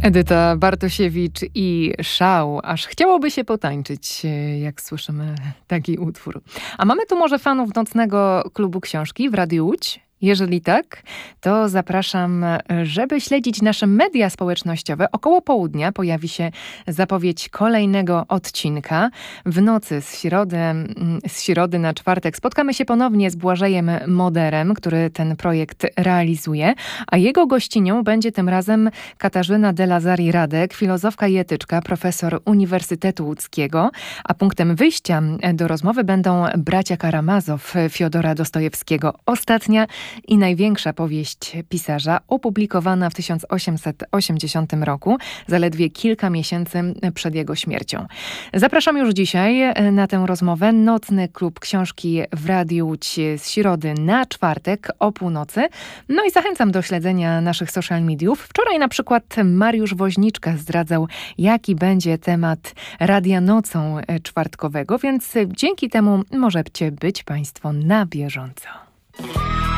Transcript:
Edyta Bartosiewicz i Szał. Aż chciałoby się potańczyć, jak słyszymy taki utwór. A mamy tu może fanów Nocnego Klubu Książki w Radiu Łódź? Jeżeli tak, to zapraszam, żeby śledzić nasze media społecznościowe. Około południa pojawi się zapowiedź kolejnego odcinka. W nocy z środy na czwartek spotkamy się ponownie z Błażejem Moderem, który ten projekt realizuje, a jego gościnią będzie tym razem Katarzyna de Lazari-Radek, filozofka i etyczka, profesor Uniwersytetu Łódzkiego, a punktem wyjścia do rozmowy będą Bracia Karamazow Fiodora Dostojewskiego. Ostatnia i największa powieść pisarza, opublikowana w 1880 roku, zaledwie kilka miesięcy przed jego śmiercią. Zapraszam już dzisiaj na tę rozmowę. Nocny Klub Książki w Radiu Łódź z środy na czwartek o północy. No i zachęcam do śledzenia naszych social mediów. Wczoraj na przykład Mariusz Woźniczka zdradzał, jaki będzie temat Radia Nocą czwartkowego, więc dzięki temu możecie być Państwo na bieżąco.